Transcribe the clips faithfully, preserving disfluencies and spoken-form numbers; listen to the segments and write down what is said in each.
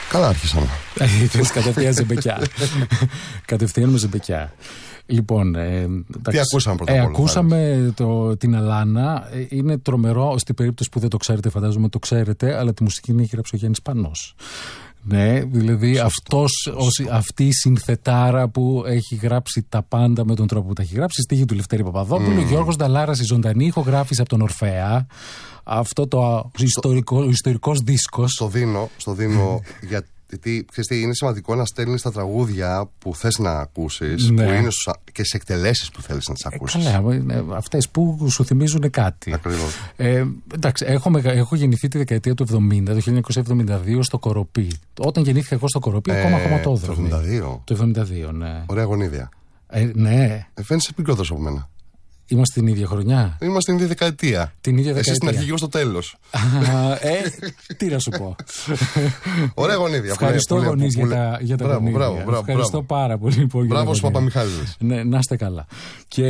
Καλά, άρχισαμε. Κατευθείαν ζεμπεκιά. Κατευθείαν με ζεμπεκιά. Λοιπόν, ε, τι ακούσαμε πρώτα απ' όλα? Ε, ακούσαμε το, την Αλάνα. Είναι τρομερό, στην περίπτωση που δεν το ξέρετε, φαντάζομαι το ξέρετε, αλλά τη μουσική την έχει γράψει ο Γιάννης Πανός. Ναι, δηλαδή αυτός, ως, αυτή η συνθετάρα που έχει γράψει τα πάντα με τον τρόπο που τα έχει γράψει, στίχη του Λευτέρη Παπαδόπουλου, mm. Γιώργος Νταλάρας, η ζωντανή ηχογράφηση από τον Ορφέα. Αυτό το ιστορικό, ο ιστορικός δίσκος. Στο δίνω, στο δίνω γιατί ξέρεις, είναι σημαντικό να στέλνεις τα τραγούδια που θες να ακούσεις, ναι. που είναι στους, και σε εκτελέσεις που θέλεις να τις ακούσεις. Ε, καλά, αυτές που σου θυμίζουν κάτι. Ακριβώς. Ε, εντάξει, έχω, έχω γεννηθεί τη δεκαετία του εβδομήντα, το χίλια εννιακόσια εβδομήντα δύο στο Κοροπή. Όταν γεννήθηκα εγώ στο Κοροπή, ε, ακόμα χωματόδρομη. Το εβδομήντα δύο. Το εβδομήντα δύο, ναι. Ωραία γονίδια. Ε, ναι. Ε, φαίνεσαι μικρότερος από μένα. Είμαστε την ίδια χρονιά. Είμαστε την ίδια δεκαετία. Την ίδια δεκαετία. Εσύ στην αρχή και εγώ στο τέλος. ε, τι να σου πω. Ωραία γονίδια. Ευχαριστώ γονείς για τα, για τα μπράβο, γονίδια. Μπράβο, μπράβο, Ευχαριστώ μπράβο. πάρα πολύ. πολύ μπράβο στους Παπαμιχάληδες. Ναι, να είστε καλά. Και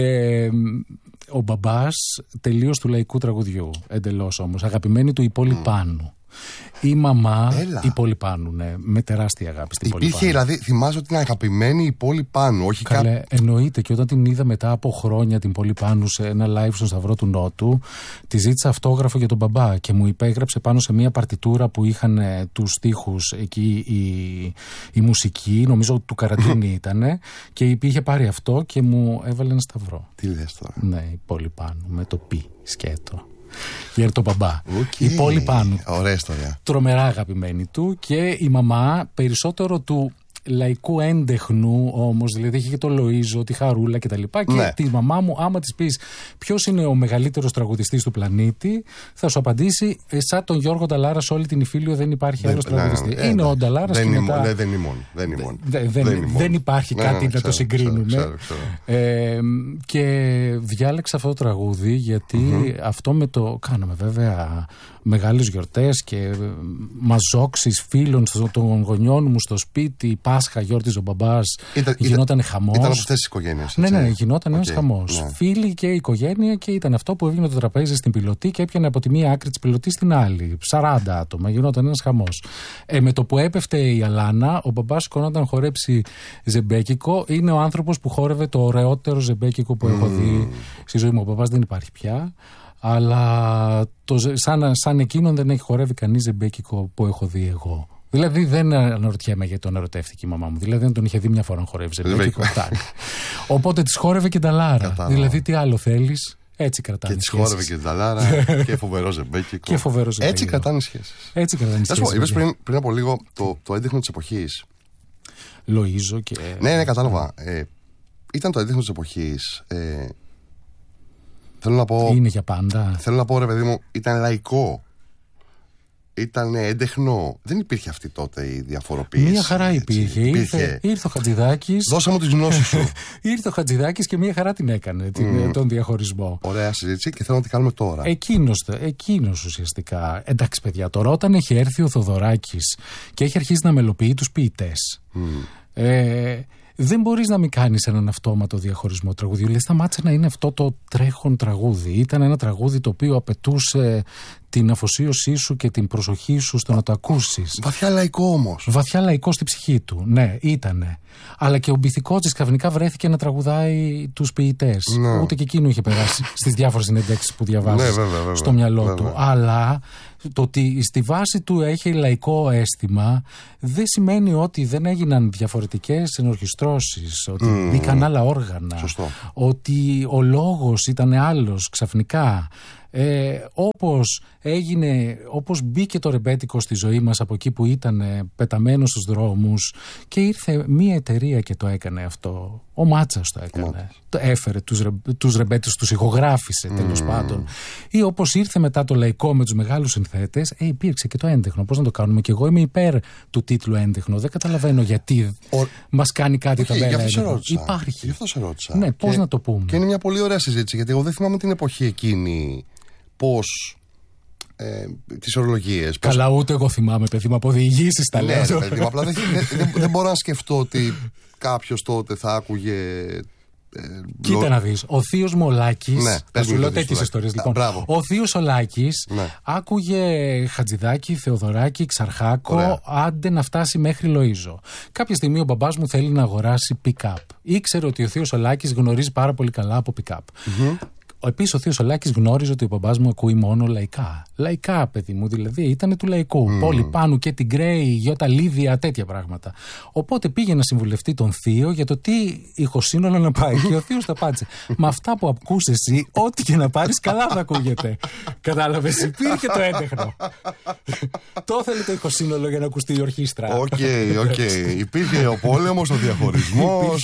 ο μπαμπάς τελείως του λαϊκού τραγουδιού. Εντελώς όμως. Αγαπημένη του η Πόλη mm. Πάνου. Η μαμά Έλα. η Πόλη Πάνου, ναι, με τεράστια αγάπη στην Πόλη Υπήρχε, δηλαδή, θυμάσαι ότι είναι αγαπημένη η Πόλη Πάνου, όχι Καλέ, κά... εννοείται, και όταν την είδα μετά από χρόνια την Πόλη Πάνου σε ένα live στον Σταυρό του Νότου, τη ζήτησα αυτόγραφο για τον μπαμπά και μου υπέγραψε πάνω σε μια παρτιτούρα που είχαν ε, τους στίχους εκεί η, η μουσική, νομίζω του Καραντίνη ήτανε, και είχε πάρει αυτό και μου έβαλε ένα σταυρό. Τι λες τώρα? Ναι, η Πόλη Πάνου με το πι σκέτο. Για τον μπαμπά. Okay. Η Πόλη Πάνου. Ωραία ιστορία. Τρομερά αγαπημένη του, και η μαμά περισσότερο του λαϊκού έντεχνου όμως, δηλαδή είχε και το Λοΐζο, τη Χαρούλα κτλ. Και, ναι. και τη μαμά μου, άμα της πεις ποιος είναι ο μεγαλύτερος τραγουδιστής του πλανήτη, θα σου απαντήσει σαν τον Γιώργο Νταλάρα, σε όλη την Ιφίλιο δεν υπάρχει άλλος τραγουδιστής. Ε, είναι ε, ο Νταλάρας δεν, και μετά... μετά... δεν είναι μόνο. Δεν, είναι μόνο. Δε, δεν, δεν, είναι δεν υπάρχει ναι, κάτι ναι, να ξέρω, το συγκρίνουν. Ξέρω, ξέρω, ξέρω. Ε, και διάλεξα αυτό το τραγούδι γιατί mm-hmm. αυτό με το κάναμε βέβαια μεγάλες γιορτές και μαζόξεις φίλων των γονιών μου στο σπίτι, Πάσχα, γιόρτιζε ο μπαμπάς, ήταν, γινόταν χαμός. Ήταν από αυτές τις οικογένειες. Ναι, ναι, γινόταν okay, ένας χαμός. Ναι. Φίλοι και οικογένεια, και ήταν αυτό που έβγαινε το τραπέζι στην πιλωτή και έπιανε από τη μία άκρη της πιλωτής στην άλλη. σαράντα άτομα, γινόταν ένας χαμός. Ε, με το που έπεφτε η Αλάνα, ο μπαμπάς σηκωνόταν να χορέψει ζεμπέκικο. Είναι ο άνθρωπος που χόρευε το ωραιότερο ζεμπέκικο που mm. έχω δει στη ζωή μου. Ο μπαμπάς δεν υπάρχει πια. Αλλά το, σαν, σαν εκείνον δεν έχει χορεύει κανείς ζεμπέκικο που έχω δει εγώ. Δηλαδή δεν αναρωτιέμαι γιατί τον ερωτεύτηκε η μαμά μου. Δηλαδή δεν τον είχε δει μια φορά να χορεύει ζεμπέκικο. Οπότε της χόρευε και Νταλάρα. Κατάλαβα. Δηλαδή τι άλλο θέλεις? Έτσι κρατάνε και σχέσεις. Και της χόρευε και Νταλάρα και φοβερό ζεμπέκικο. Και φοβερό ζεμπέκικο. Έτσι κρατάνε σχέσεις. Έτσι κρατάνε σχέσεις. Είπες πριν, πριν από λίγο το, το έντεχνο της εποχής. Λοΐζο και... Ναι, ναι, κατάλαβα. Ε, ήταν το έντεχνο της εποχής. Ε, Θέλω να πω. Είναι για πάντα. Θέλω να πω, ρε παιδί μου, ήταν λαϊκό. Ήταν έντεχνο. Δεν υπήρχε αυτή τότε η διαφοροποίηση. Μία χαρά υπήρχε. υπήρχε. Ήρθε, ήρθε ο Χατζηδάκης. Δώσα μου τις γνώσεις σου. Ήρθε ο Χατζηδάκης και μία χαρά την έκανε, την, mm. τον διαχωρισμό. Ωραία συζήτηση και θέλω να την κάνουμε τώρα. Εκείνος, εκείνος ουσιαστικά. Εντάξει, παιδιά, τώρα όταν έχει έρθει ο Θοδωράκης και έχει αρχίσει να μελοποιεί τους ποιητές. Mm. Ε, δεν μπορείς να μην κάνεις έναν αυτόματο διαχωρισμό τραγουδιού. Λες, σταμάτησε να είναι αυτό το τρέχον τραγούδι. Ήταν ένα τραγούδι το οποίο απαιτούσε την αφοσίωσή σου και την προσοχή σου στο να το ακούσεις. Βαθιά λαϊκό όμως. Βαθιά λαϊκό στη ψυχή του. Ναι, ήτανε. Αλλά και ο Μπιθικότσης ξαφνικά βρέθηκε να τραγουδάει τους ποιητές. Ναι. Ούτε και εκείνο είχε περάσει στις διάφορες συνεντεύξεις που διαβάζεις ναι, βέβαια, βέβαια, στο μυαλό βέβαια. του. Αλλά το ότι στη βάση του έχει λαϊκό αίσθημα δεν σημαίνει ότι δεν έγιναν διαφορετικές ενορχιστρώσεις, ότι mm. μπήκαν άλλα όργανα. Σωστό. Ότι ο λόγος ήταν άλλος ξαφνικά. Ε, όπως έγινε, όπως μπήκε το ρεμπέτικο στη ζωή μας από εκεί που ήταν πεταμένο στους δρόμους και ήρθε μια εταιρεία και το έκανε αυτό. Ο Μάτσας το έκανε. Το έφερε τους, ρε, τους ρεμπέτες, τους ηχογράφησε mm. τέλος πάντων. Ή όπως ήρθε μετά το λαϊκό με τους μεγάλους συνθέτες, ε, υπήρξε και το έντεχνο. Πώς να το κάνουμε? Και εγώ είμαι υπέρ του τίτλου έντεχνο. Δεν καταλαβαίνω γιατί Ο... μας κάνει κάτι okay, τα μπέλα έντεχνο. Υπάρχει. Γι' αυτό σε ρώτησα. Ναι, πώς και, να το πούμε. Και είναι μια πολύ ωραία συζήτηση, γιατί εγώ δεν θυμάμαι την εποχή εκείνη. Πώς ε, τις ορολογίες. Καλά, πώς... ούτε εγώ θυμάμαι, παιδί μου, από διηγήσεις τα λέω. Ναι, παιδί μου, απλά δεν, δεν, δεν μπορώ να σκεφτώ ότι κάποιος τότε θα άκουγε Κοίτα λο... να δεις, ο θείος μου ο Λάκης, ναι, θα σου λέω τέτοιες ιστορίες λοιπόν. Α, ο θείος ο Λάκης ναι. άκουγε Χατζηδάκη, Θεοδωράκη, Ξαρχάκο, ωραία. Άντε να φτάσει μέχρι Λοΐζο. Κάποια στιγμή ο μπαμπάς μου θέλει να αγοράσει pick-up. Ήξερε ότι ο θείος ο Λάκης γνωρίζει πάρα πολύ καλά από pick-up. Mm-hmm. Επίσης ο θείος ο Λάκης γνώριζε ότι ο μπαμπάς μου ακούει μόνο λαϊκά. Λαϊκά, παιδί μου, δηλαδή ήταν του λαϊκού. Mm. Πόλη Πάνου και την Γκρέι, Γιώτα Λίδια, τέτοια πράγματα. Οπότε πήγε να συμβουλευτεί τον θείο για το τι ηχοσύνολο να πάει. Και ο θείος τα πάτησε. Με αυτά που ακούς εσύ, ό,τι και να πάρεις, καλά θα ακούγεται. Κατάλαβες, υπήρχε το έντεχνο. Το ήθελε το ηχοσύνολο για να ακουστεί η ορχήστρα. Οκ, οκ. Υπήρχε ο πόλεμος, ο διαχωρισμός,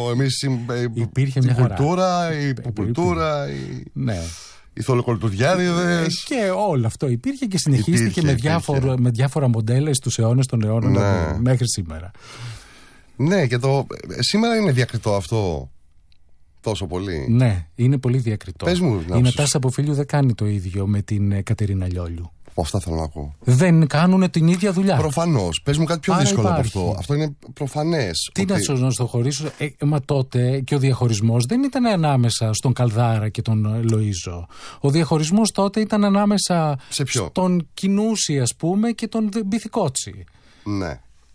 η κουλτούρα, η κουλτούρα. Ναι. Οι θολοκολτουριάριδες. Και όλο αυτό υπήρχε και συνεχίστηκε υπήρχε, με, διάφορα, με διάφορα μοντέλα στους αιώνες των αιώνων ναι. μέχρι σήμερα. Ναι, και το σήμερα είναι διακριτό αυτό τόσο πολύ. Ναι, είναι πολύ διακριτό. Πες μου, η Νατάσα Αποφίλιου δεν κάνει το ίδιο με την Κατερίνα Λιόλιου. Αυτά θέλω να ακούω. Δεν κάνουν την ίδια δουλειά. Προφανώς. Πες μου κάτι πιο Άρα δύσκολο υπάρχει. Από αυτό. Αυτό είναι προφανές. Τι ότι... να σου να στο χωρίσω. Ε, μα τότε και ο διαχωρισμός δεν ήταν ανάμεσα στον Καλδάρα και τον Λοΐζο. Ο διαχωρισμός τότε ήταν ανάμεσα στον Κινούση, ας πούμε, και τον Μπιθικότσι. Ναι.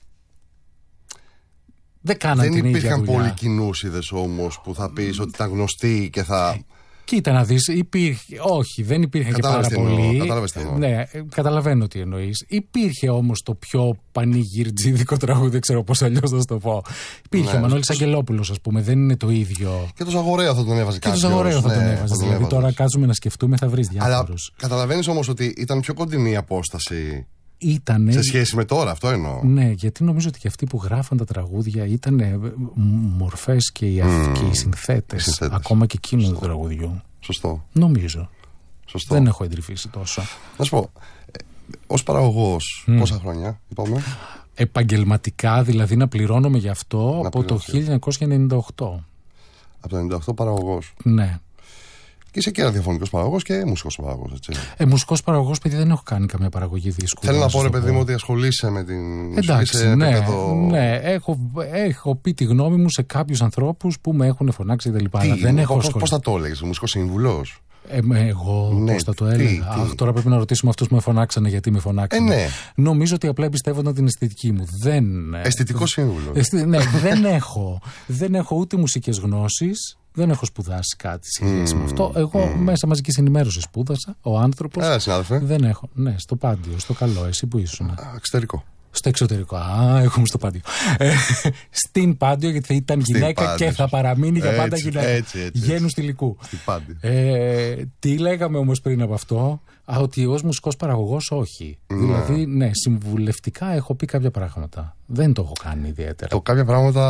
Δεν κάναν την ίδια δουλειά. Δεν υπήρχαν πολλοί Κινούσιδες όμως που θα πεις ότι ήταν γνωστοί και θα. Κοίτα να δεις, υπήρχε, όχι, δεν υπήρχε και πάρα πολύ. Ναι, καταλαβαίνω τι εννοείς. Υπήρχε όμως το πιο πανηγυρτζίδικο τραγούδι, δεν ξέρω πώς αλλιώς θα το πω. Υπήρχε ναι, ο Μανώλης Αγγελόπουλος, ας πούμε, δεν είναι το ίδιο. Και το Ζαγοραίο θα τον έβαζε κάποιος. Και το Ζαγοραίο θα ναι, τον έβαζε. Δηλαδή έβαζες. Τώρα κάτσουμε να σκεφτούμε, θα βρεις διάφορους. Αλλά καταλαβαίνεις όμως ότι ήταν πιο κοντινή η απόσταση. Ήτανε... Σε σχέση με τώρα, αυτό εννοώ. Ναι, γιατί νομίζω ότι και αυτοί που γράφαν τα τραγούδια ήταν μορφές και οι, mm. και οι συνθέτες, συνθέτες. Ακόμα και εκείνου του τραγουδιού. Σωστό. Νομίζω. Σωστό. Δεν έχω εντρυφήσει τόσο. Να σου πω, ε, ως παραγωγός, mm. πόσα χρόνια είπαμε? Επαγγελματικά, δηλαδή να πληρώνομαι γι' αυτό να από το χίλια εννιακόσια ενενήντα οκτώ. Από το ενενήντα οκτώ παραγωγός. Ναι. Και είσαι και ραδιοφωνικός παραγωγός και μουσικός παραγωγός, έτσι. Ε, μουσικός παραγωγός, παιδί, δεν έχω κάνει καμία παραγωγή δίσκου. Θέλω να πω, ρε παιδί μου, ότι ασχολείσαι με την. Εντάξει, ναι, επίπεδο... ναι. Έχω, έχω πει τη γνώμη μου σε κάποιους ανθρώπους που με έχουν φωνάξει κτλ. Δεν έχω ασχοληθεί. Πώς θα το έλεγες, μουσικός σύμβουλος? Ε, εγώ ναι, πώς θα το έλεγα. Αχ, τώρα πρέπει να ρωτήσουμε αυτούς που με φωνάξανε γιατί με φωνάξανε. Ε, ναι. Νομίζω ότι απλά εμπιστεύονταν την αισθητική μου. Δεν... Αισθητικό σύμβουλο. Αισθη... ναι, δεν έχω. Δεν έχω ούτε μουσικές γνώσεις. Δεν έχω σπουδάσει κάτι σε σχέση mm, με αυτό. Εγώ mm. μέσα μαζικής ενημέρωσης σπούδασα. Ο άνθρωπος. Ε, συνάδελφε. Δεν έχω. Ναι, στο Πάντιο, στο καλό. Εσύ που ήσουν? Εξωτερικό. Στο εξωτερικό. Α, έχουμε στο Πάντιο. Ε, στην Πάντιο, γιατί θα ήταν στην γυναίκα Πάντιο. Και θα παραμείνει για πάντα γυναίκα. Έτσι, έτσι, γένους τυλικού. Στην Πάντιο. Ε, τι λέγαμε όμως πριν από αυτό? Α, ότι ως μουσικός παραγωγός όχι. Mm. Δηλαδή, ναι, συμβουλευτικά έχω πει κάποια πράγματα. Δεν το έχω κάνει ιδιαίτερα. Το κάποια πράγματα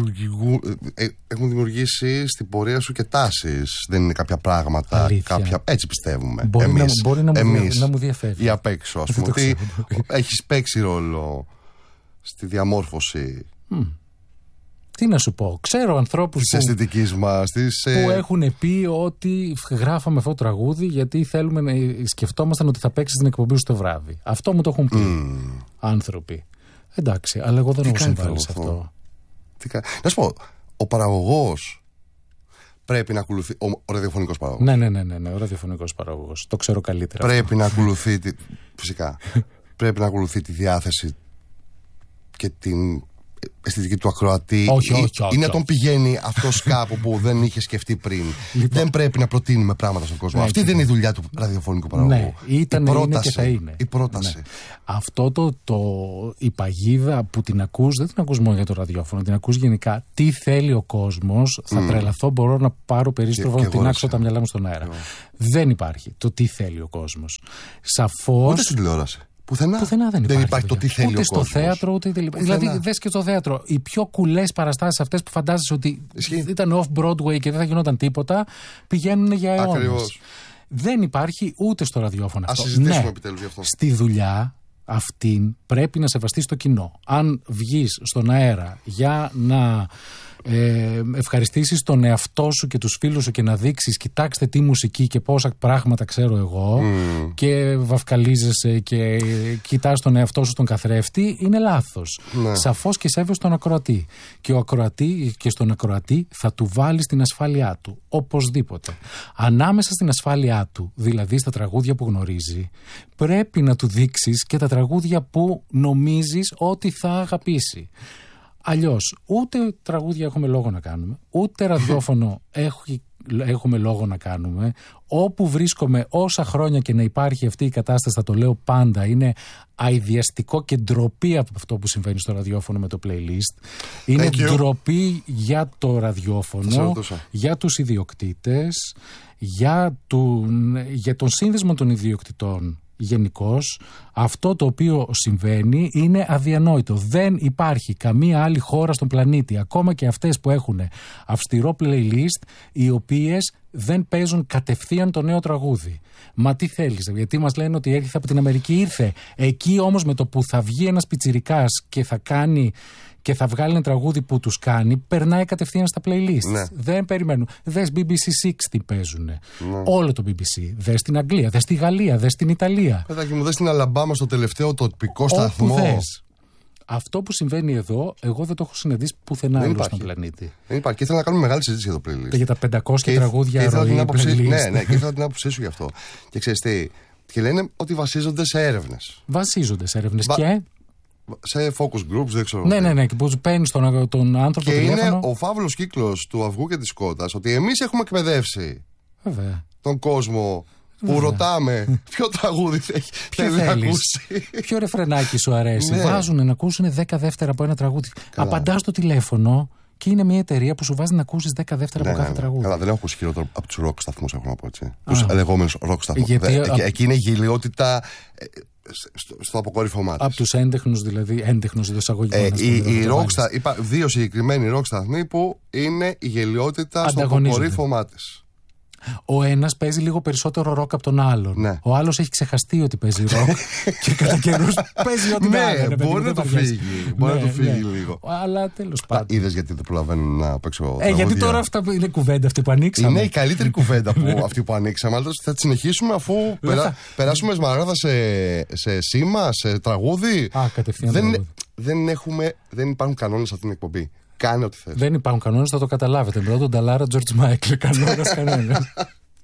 ε, έχουν δημιουργήσει στην πορεία σου και τάσεις. Δεν είναι κάποια πράγματα. Κάποια... Έτσι πιστεύουμε. Μπορεί, εμείς, να, μπορεί να, εμείς, μου, να μου διαφεύγει. Ή απ' έξω, ας πούμε. Ότι έχεις παίξει ρόλο στη διαμόρφωση. Mm. Τι να σου πω, ξέρω ανθρώπους της αισθητικής μας, της, που ε... έχουν πει ότι γράφαμε αυτό το τραγούδι γιατί θέλουμε να σκεφτόμασταν ότι θα παίξει την εκπομπή σου το βράδυ. Αυτό μου το έχουν πει mm. άνθρωποι. Εντάξει, αλλά εγώ δεν τι έχω συμβάλει σε αυτό. αυτό. Τι κα... Να σου πω, ο παραγωγός πρέπει να ακολουθεί. Ο, ο ραδιοφωνικός παραγωγός. Ναι, ναι, ναι, ναι, ναι, ο ραδιοφωνικός παραγωγός. Το ξέρω καλύτερα. Πρέπει αυτό. να ακολουθεί. Τη... Φυσικά. Πρέπει να ακολουθεί τη διάθεση και την αισθητική του ακροατή. Όχι, όχι, όχι, ή να τον πηγαίνει αυτός κάπου που δεν είχε σκεφτεί πριν. Λοιπόν, δεν πρέπει να προτείνουμε πράγματα στον κόσμο. Ναι, αυτή δεν είναι η δουλειά του ραδιοφωνικού παραγωγού. Ναι, ήταν, η πρόταση, είναι και θα είναι. Η πρόταση. Ναι. Αυτό το, το, η παγίδα που την ακούς, δεν την ακούς μόνο για το ραδιόφωνο, την ακούς γενικά. Τι θέλει ο κόσμος, θα mm. τρελαθώ, μπορώ να πάρω περίστροφο να την άξω τα μυαλά μου στον αέρα. Yeah. Δεν υπάρχει το τι θέλει ο κόσμος. Σαφώς. Ούτε στην τηλεόραση. Πουθενά. Πουθενά δεν υπάρχει, δεν υπάρχει το τι θέλει ούτε ο στο θέατρο, ούτε δηλαδή, δες και στο θέατρο. Οι πιο κουλές παραστάσεις αυτές που φαντάζεσαι ότι Ισχύει. ήταν off-Broadway και δεν θα γινόταν τίποτα, πηγαίνουν για αιώνες. Ακριβώς. Δεν υπάρχει ούτε στο ραδιόφωνο αυτό. Ας συζητήσουμε ναι, επιτέλους γι' αυτό. Στη δουλειά αυτήν πρέπει να σεβαστείς το κοινό. Αν βγεις στον αέρα για να ε, ευχαριστήσεις τον εαυτό σου και τους φίλους σου και να δείξεις κοιτάξτε τι μουσική και πόσα πράγματα ξέρω εγώ mm. και βαφκαλίζεσαι και κοιτάς τον εαυτό σου τον καθρέφτη, είναι λάθος. Ναι. Σαφώς και σέβεσαι τον ακροατή. Και ο ακροατή και στον ακροατή θα του βάλεις την ασφάλειά του. Οπωσδήποτε. Ανάμεσα στην ασφάλειά του, δηλαδή στα τραγούδια που γνωρίζει, πρέπει να του δείξεις και τα τραγούδια που νομίζεις ότι θα αγαπήσει. Αλλιώς, ούτε τραγούδια έχουμε λόγο να κάνουμε, ούτε ραδιόφωνο έχουμε λόγο να κάνουμε. Όπου βρίσκομαι όσα χρόνια και να υπάρχει αυτή η κατάσταση, θα το λέω πάντα, είναι αηδιαστικό και ντροπή από αυτό που συμβαίνει στο ραδιόφωνο με το playlist. Είναι ντροπή για το ραδιόφωνο, για τους ιδιοκτήτες, για, του, για τον σύνδεσμο των ιδιοκτητών. Γενικώς, αυτό το οποίο συμβαίνει είναι αδιανόητο. Δεν υπάρχει καμία άλλη χώρα στον πλανήτη, ακόμα και αυτές που έχουν αυστηρό playlist, οι οποίες δεν παίζουν κατευθείαν το νέο τραγούδι. Μα τι θέλεις, γιατί μας λένε ότι έρχεται από την Αμερική, ήρθε. Εκεί όμως με το που θα βγει ένας πιτσιρικάς και θα κάνει και θα βγάλει ένα τραγούδι που τους κάνει, περνάει κατευθείαν στα playlist. Ναι. Δεν περιμένουν. Δες μπι μπι σι εξήντα παίζουν. Ναι. Όλο το μπι μπι σι. Δες στην Αγγλία, δες στη Γαλλία, δες στην Ιταλία. Παιδάκι μου, δες στην Αλαμπάμα στο τελευταίο τοπικό σταθμό. Δες. Αυτό που συμβαίνει εδώ, εγώ δεν το έχω συναντήσει πουθενά άλλο στον πλανήτη. Δεν υπάρχει. Και ήθελα να κάνουμε μεγάλη συζήτηση για το playlist. Και για τα πεντακόσια και τραγούδια και ροή playlist. Ναι, ναι, και ήθελα την άποψή σου γι' αυτό. Και ξέρεις τι, και λένε ότι βασίζονται σε έρευνες. Βασίζονται σε έρευνες. Βα... και. Σε focus groups, δεν ξέρω. Ναι, ναι, ναι. Και που παίρνει τον, τον άνθρωπο. Και τηλέφωνο. Είναι ο φαύλος κύκλος του αυγού και της κότας, ότι εμείς έχουμε εκπαιδεύσει Βέβαια. τον κόσμο που Βέβαια. ρωτάμε ποιο τραγούδι θέλει να ακούσει. Ποιο ρεφρενάκι σου αρέσει. Ναι. Βάζουν να ακούσουν δέκα δεύτερα από ένα τραγούδι. Απαντάς στο τηλέφωνο και είναι μια εταιρεία που σου βάζει να ακούσεις δέκα δεύτερα ναι, από κάθε ναι, τραγούδι. Καλά, δεν έχω ακούσει χειρότερο από τους rock σταθμούς, έχω να πω έτσι. Τους λεγόμενους rock σταθμούς. Γιατί, Δε, α... Εκεί είναι η γελιότητα. Στο, στο αποκορύφωμά της. Από τους έντεχνους, δηλαδή, έντεχνους εντός εισαγωγικών. Ε, οι οι rock στα, είπα, δύο συγκεκριμένοι rock σταθμοί που είναι η γελιότητα στο αποκορύφωμά της. Ο ένας παίζει λίγο περισσότερο ροκ από τον άλλον. Ναι. Ο άλλος έχει ξεχαστεί ότι παίζει ροκ και κατά καιρούς παίζει ό,τι να είναι. Ναι, μπορεί να το φύγει. Μπορεί να το φύγει λίγο. Αλλά τέλος πάντων. Είδες γιατί δεν προλαβαίνουν να παίξω. Ε, γιατί τώρα αυτά είναι κουβέντα αυτή που ανοίξαμε. Είναι η καλύτερη κουβέντα που αυτή που ανοίξαμε. Αλλά θα τη συνεχίσουμε αφού περάσουμε σμαράδα σε σήμα, σε τραγούδι. Α, κατευθείαν. Δεν υπάρχουν κανόνες σε αυτήν την εκπομπή. Κάνε ό,τι θες. Δεν υπάρχουν κανόνες, θα το καταλάβετε. Πρώτον, Νταλάρα, George Michael. Κανόνας, κανόνας.